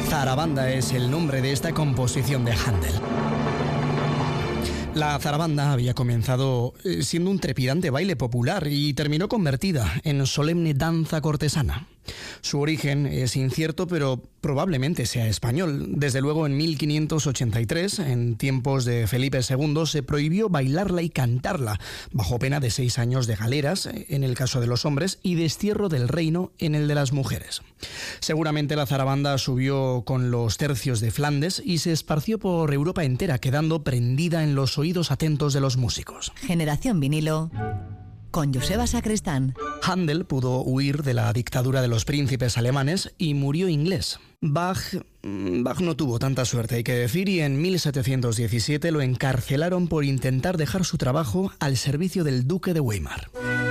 Zarabanda es el nombre de esta composición de Händel. La zarabanda había comenzado siendo un trepidante baile popular y terminó convertida en solemne danza cortesana. Su origen es incierto, pero probablemente sea español. Desde luego, en 1583, en tiempos de Felipe II, se prohibió bailarla y cantarla, bajo pena de 6 años de galeras, en el caso de los hombres, y destierro del reino, en el de las mujeres. Seguramente la zarabanda subió con los tercios de Flandes y se esparció por Europa entera, quedando prendida en los oídos atentos de los músicos. Generación vinilo con Joseba Sacristán. Händel pudo huir de la dictadura de los príncipes alemanes y murió inglés. Bach no tuvo tanta suerte, hay que decir, y en 1717 lo encarcelaron por intentar dejar su trabajo al servicio del duque de Weimar.